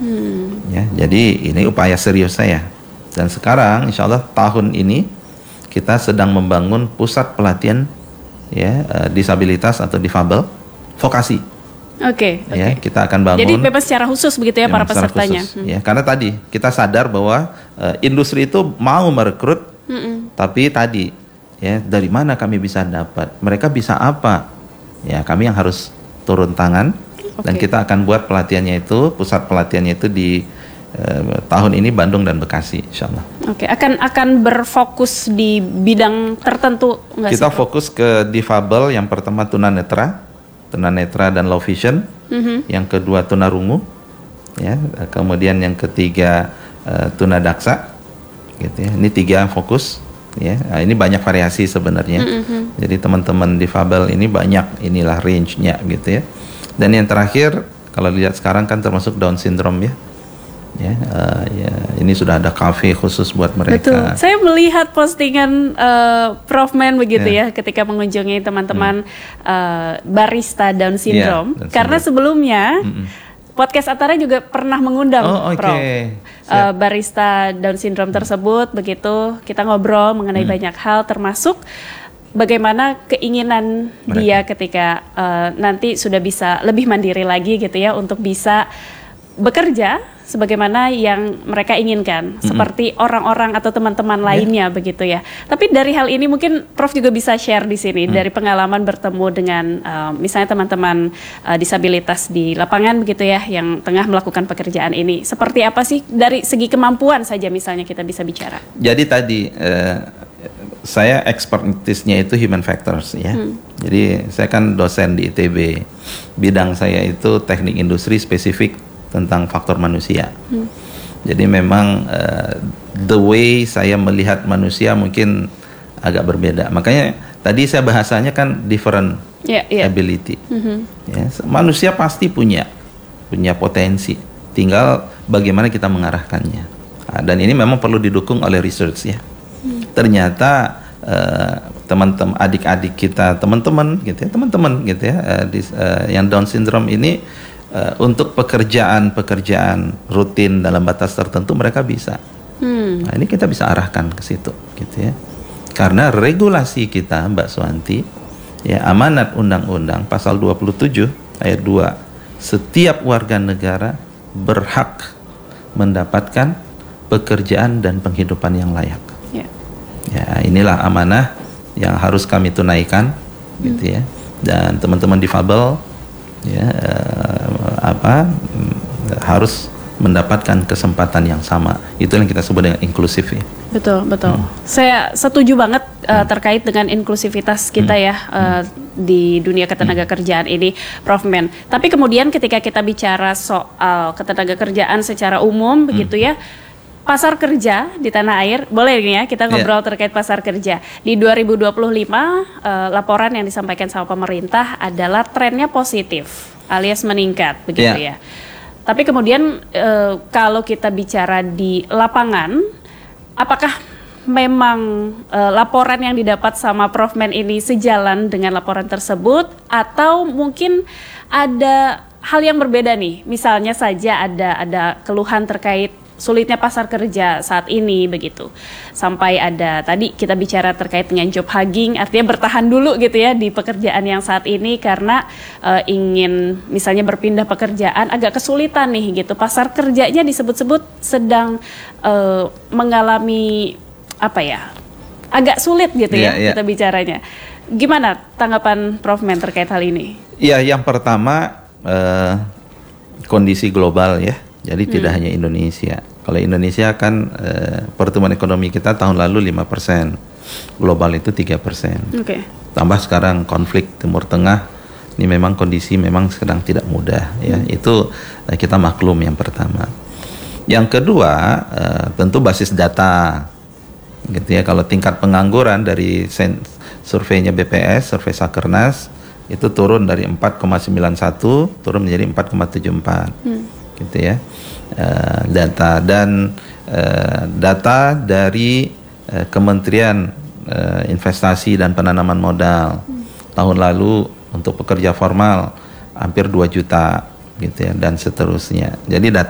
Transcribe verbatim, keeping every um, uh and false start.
Hmm. Ya, jadi ini upaya serius saya. Dan sekarang insya Allah tahun ini kita sedang membangun pusat pelatihan ya uh, disabilitas atau difabel vokasi. Oke. Okay, ya, okay. Kita akan bangun. Jadi memang secara khusus begitu ya para pesertanya. Khusus, hmm. ya, karena tadi kita sadar bahwa uh, industri itu mau merekrut, hmm. tapi tadi ya dari mana kami bisa dapat? Mereka bisa apa? Ya kami yang harus turun tangan, okay. dan kita akan buat pelatihannya itu, pusat pelatihannya itu di uh, tahun ini Bandung dan Bekasi, insya Allah. Oke, okay. akan akan berfokus di bidang tertentu nggak Kita sih, fokus ke difabel, yang pertama tunanetra. Tunanetra dan low vision, mm-hmm. yang kedua tunarungu, ya, kemudian yang ketiga uh, tunadaksa, gitu ya. Ini tiga fokus, ya. Nah, ini banyak variasi sebenarnya. Mm-hmm. Jadi teman-teman difabel ini banyak inilah range-nya, gitu ya. Dan yang terakhir, kalau lihat sekarang kan termasuk Down syndrome ya. Ya, uh, ya, ini sudah ada kafe khusus buat mereka. Betul. Saya melihat postingan uh, Prof Men begitu yeah. ya, ketika mengunjungi teman-teman hmm. uh, barista Down syndrome. Yeah, karena sebelumnya mm-mm. podcast Atara juga pernah mengundang oh, okay. Prof uh, barista Down syndrome tersebut. Begitu kita ngobrol mengenai hmm. banyak hal, termasuk bagaimana keinginan mereka. dia ketika uh, nanti sudah bisa lebih mandiri lagi gitu ya, untuk bisa bekerja sebagaimana yang mereka inginkan, mm-hmm. seperti orang-orang atau teman-teman lainnya, yeah. begitu ya. Tapi dari hal ini mungkin Prof juga bisa share di sini, mm. dari pengalaman bertemu dengan uh, misalnya teman-teman uh, disabilitas di lapangan begitu ya, yang tengah melakukan pekerjaan ini. Seperti apa sih dari segi kemampuan saja misalnya kita bisa bicara? Jadi tadi uh, saya expertise-nya itu human factors ya. Hmm. Jadi saya kan dosen di I T B. Bidang saya itu teknik industri spesifik tentang faktor manusia. Hmm. Jadi memang uh, the way saya melihat manusia mungkin agak berbeda. Makanya tadi saya bahasanya kan different yeah, yeah. ability. Mm-hmm. Ya, manusia pasti punya punya potensi. Tinggal bagaimana kita mengarahkannya. Nah, dan ini memang perlu didukung oleh research ya. Hmm. Ternyata uh, teman-teman adik-adik kita, teman-teman gitu ya, teman-teman gitu ya, uh, di, uh, yang Down syndrome ini Uh, untuk pekerjaan-pekerjaan rutin dalam batas tertentu mereka bisa. Hmm. Nah, ini kita bisa arahkan ke situ, gitu ya. Karena regulasi kita, Mbak Suwanti, ya amanat undang-undang pasal dua puluh tujuh ayat dua, setiap warga negara berhak mendapatkan pekerjaan dan penghidupan yang layak. Yeah. Ya, inilah amanah yang harus kami tunaikan, hmm. gitu ya. Dan teman-teman difabel ya uh, apa harus mendapatkan kesempatan yang sama. Itu yang kita sebut dengan inklusif ya. Betul, betul. Hmm. Saya setuju banget uh, terkait dengan inklusivitas kita hmm. ya uh, di dunia ketenaga kerjaan ini, Prof Men. Tapi kemudian ketika kita bicara soal ketenaga kerjaan secara umum hmm. begitu ya, pasar kerja di tanah air, boleh nih ya kita ngobrol yeah. terkait pasar kerja. Di dua ribu dua puluh lima, uh, laporan yang disampaikan sama pemerintah adalah trennya positif, alias meningkat, begitu yeah. ya. Tapi kemudian uh, kalau kita bicara di lapangan, apakah memang uh, laporan yang didapat sama Prof Men ini sejalan dengan laporan tersebut, atau mungkin ada hal yang berbeda nih? Misalnya saja ada ada keluhan terkait sulitnya pasar kerja saat ini begitu. Sampai ada tadi kita bicara terkait dengan job hugging, artinya bertahan dulu gitu ya di pekerjaan yang saat ini karena uh, ingin misalnya berpindah pekerjaan agak kesulitan nih gitu. Pasar kerjanya disebut-sebut sedang uh, mengalami apa ya? Agak sulit gitu yeah, ya yeah. kita bicaranya. Gimana tanggapan Prof Men terkait hal ini? Iya, yang pertama uh, kondisi global ya. Jadi hmm. tidak hanya Indonesia. Kalau Indonesia kan e, pertumbuhan ekonomi kita tahun lalu lima persen. Global itu tiga persen. Okay. Tambah sekarang konflik Timur Tengah. Ini memang kondisi memang sedang tidak mudah ya. Hmm. Itu e, kita maklum yang pertama. Yang kedua, e, tentu basis data. Gitu ya. Kalau tingkat pengangguran dari sen, surveinya B P S, survei Sakernas itu turun dari empat koma sembilan satu turun menjadi empat koma tujuh empat. Hmm. Gitu ya, uh, data dan uh, data dari uh, Kementerian uh, Investasi dan Penanaman Modal hmm. tahun lalu untuk pekerja formal hampir dua juta gitu ya, dan seterusnya. Jadi data